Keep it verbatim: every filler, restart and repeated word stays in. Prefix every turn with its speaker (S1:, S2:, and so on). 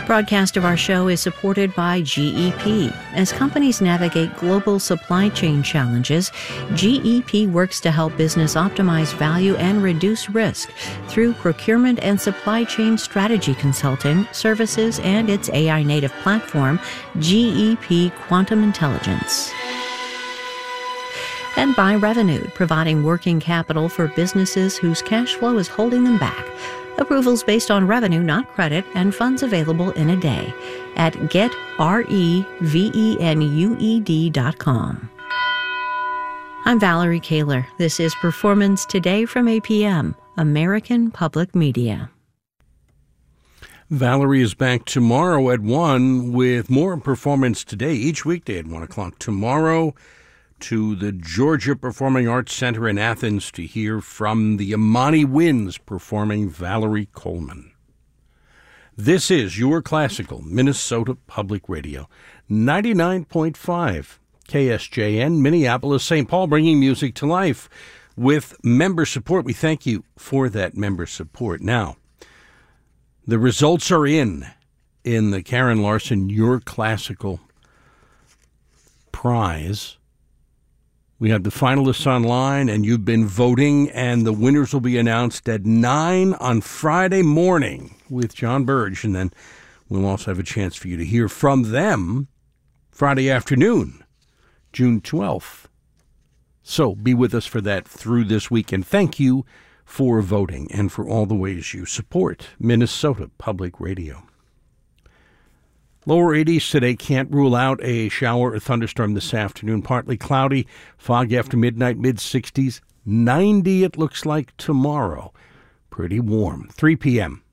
S1: Broadcast of our show is supported by G E P. As companies navigate global supply chain challenges, G E P works to help business optimize value and reduce risk through procurement and supply chain strategy consulting, services, and its A I-native platform, G E P Quantum Intelligence. And by Revolut, providing working capital for businesses whose cash flow is holding them back. Approvals based on revenue, not credit, and funds available in a day at get revenue dot com. I'm Valerie Kaler. This is Performance Today from A P M, American Public Media.
S2: Valerie is back tomorrow at one with more Performance Today each weekday at one o'clock tomorrow to the Georgia Performing Arts Center in Athens to hear from the Amani Winds performing Valerie Coleman. This is your classical Minnesota Public Radio, ninety-nine point five K S J N, Minneapolis, Saint Paul, bringing music to life with member support. We thank you for that member support. Now, the results are in, in the Karen Larson Your Classical Prize. We have the finalists online, and you've been voting, and the winners will be announced at nine on Friday morning with John Burge, and then we'll also have a chance for you to hear from them Friday afternoon, June twelfth. So be with us for that through this week, and thank you for voting and for all the ways you support Minnesota Public Radio. Lower eighties today, can't rule out a shower or thunderstorm this afternoon. Partly cloudy, fog after midnight, mid-sixties. ninety it looks like tomorrow. Pretty warm. three p.m.